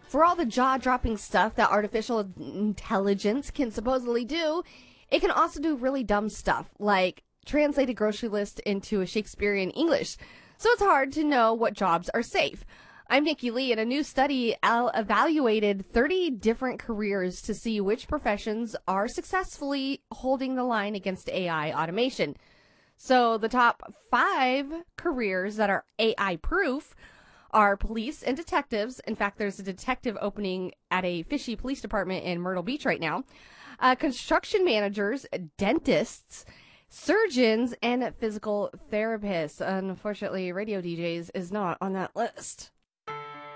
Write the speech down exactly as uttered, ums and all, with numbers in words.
For all the jaw-dropping stuff that artificial intelligence can supposedly do, it can also do really dumb stuff, like translate a grocery list into a Shakespearean English. So it's hard to know what jobs are safe. I'm Nikki Lee, and a new study evaluated thirty different careers to see which professions are successfully holding the line against A I automation. So the top five careers that are A I-proof are police and detectives. In fact, there's a detective opening at a fishy police department in Myrtle Beach right now. Uh, construction managers, dentists, surgeons, and physical therapists. Unfortunately, radio D Js is not on that list.